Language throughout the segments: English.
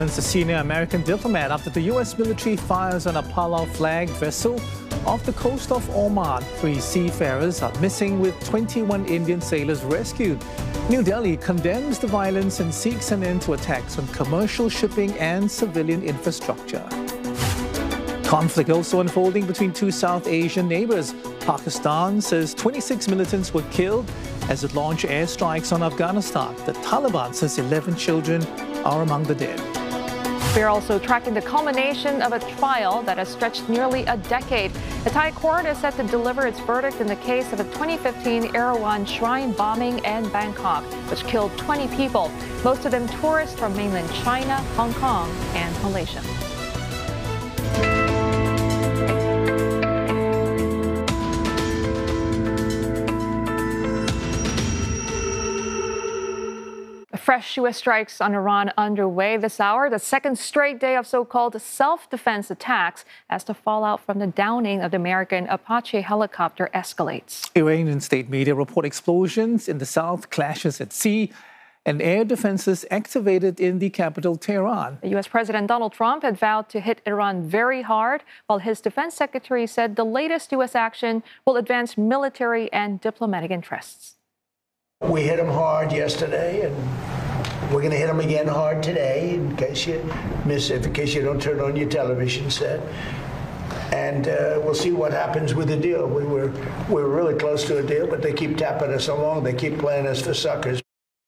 A senior American diplomat after the U.S. military fires on a Palau-flagged vessel off the coast of Oman. 3 seafarers are missing with 21 Indian sailors rescued. New Delhi condemns the violence and seeks an end to attacks on commercial shipping and civilian infrastructure. Conflict also unfolding between 2 South Asian neighbors. Pakistan says 26 militants were killed as it launched airstrikes on Afghanistan. The Taliban says 11 children are among the dead. We're also tracking the culmination of a trial that has stretched nearly a decade. The Thai court is set to deliver its verdict in the case of the 2015 Erawan Shrine bombing in Bangkok, which killed 20 people, most of them tourists from mainland China, Hong Kong, and Malaysia. Fresh U.S. strikes on Iran underway this hour, the second straight day of so-called self-defense attacks as the fallout from the downing of the American Apache helicopter escalates. Iranian state media report explosions in the south, clashes at sea, and air defenses activated in the capital, Tehran. The U.S. President Donald Trump had vowed to hit Iran very hard, while his defense secretary said the latest U.S. action will advance military and diplomatic interests. We hit them hard yesterday, and we're going to hit them again hard today, in case you miss it, in case you don't turn on your television set. And we'll see what happens with the deal. We were really close to a deal, but they keep tapping us along. They keep playing us for suckers.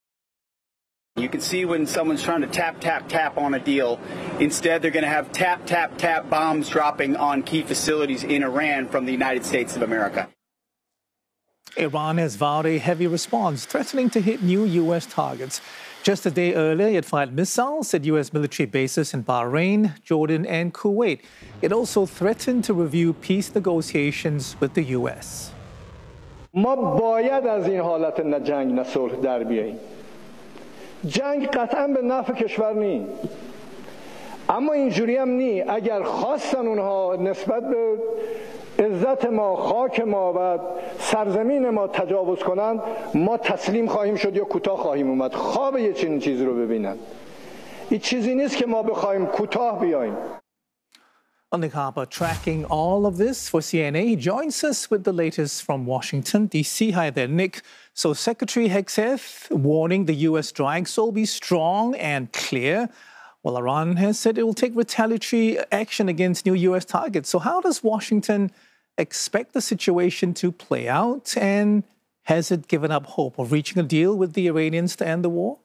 You can see when someone's trying to tap, tap, tap on a deal. Instead, they're going to have tap, tap, tap bombs dropping on key facilities in Iran from the United States of America. Iran has vowed a heavy response, threatening to hit new U.S. targets. Just a day earlier, it fired missiles at U.S. military bases in Bahrain, Jordan, and Kuwait. It also threatened to review peace negotiations with the U.S. ما باید از این حالت نه جنگ نه صلح در بیاییم. جنگ قطعا به نفع کشور نی. اما اینجوری هم نی. اگر خواستن اونها نسبت به عزت ما، خاک ما و سرزمین ما تجاوز کنند، ما تسلیم خواهیم شد یا کوتاه خواهیم اومد. خواب یه چنین چیزی رو ببینن. این چیزی نیست که ما بخوایم کوتاه بیاییم. Nick Harper tracking all of this for CNA. He joins us with the latest from Washington, D.C. Hi there, Nick. So Secretary Hegseth warning the U.S. strikes will be strong and clear. Well, Iran has said it will take retaliatory action against new U.S. targets. So how does Washington expect the situation to play out? And has it given up hope of reaching a deal with the Iranians to end the war?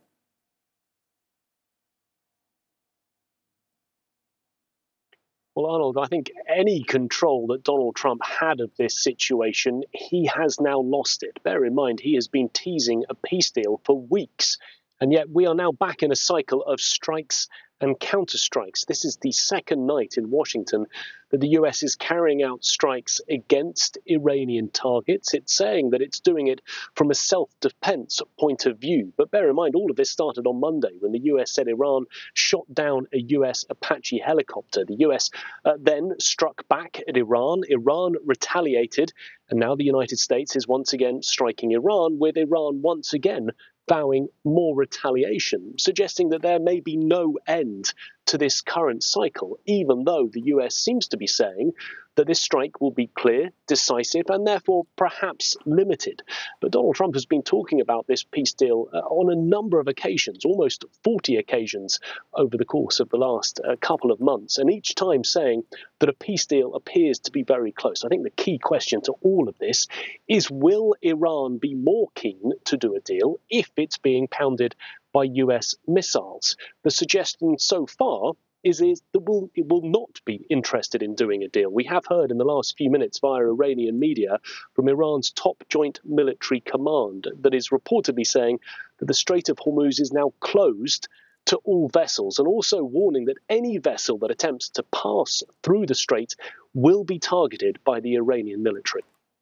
Well, Arnold, I think any control that Donald Trump had of this situation, he has now lost it. Bear in mind, he has been teasing a peace deal for weeks. And yet we are now back in a cycle of strikes and counterstrikes. This is the second night in Washington that the US is carrying out strikes against Iranian targets. It's saying that it's doing it from a self-defense point of view. But bear in mind, all of this started on Monday when the US said Iran shot down a US Apache helicopter. The US then struck back at Iran. Iran retaliated. And now the United States is once again striking Iran, with Iran once again vowing more retaliation, suggesting that there may be no end to this current cycle, even though the US seems to be saying that this strike will be clear, decisive, and therefore perhaps limited. But Donald Trump has been talking about this peace deal on a number of occasions, almost 40 occasions over the course of the last couple of months, and each time saying that a peace deal appears to be very close. I think the key question to all of this is, will Iran be more keen to do a deal if it's being pounded by US missiles? The suggestion so far is that it will not be interested in doing a deal. We have heard in the last few minutes via Iranian media from Iran's top joint military command that is reportedly saying that the Strait of Hormuz is now closed to all vessels, and also warning that any vessel that attempts to pass through the strait will be targeted by the Iranian military.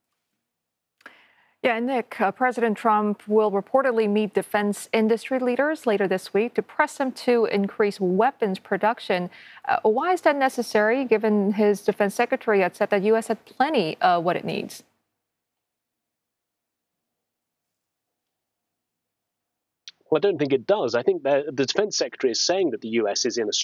Yeah, Nick, President Trump will reportedly meet defense industry leaders later this week to press them to increase weapons production. Why is that necessary, given his defense secretary had said that the U.S. had plenty of what it needs? Well, I don't think it does. I think the defense secretary is saying that the U.S. is in a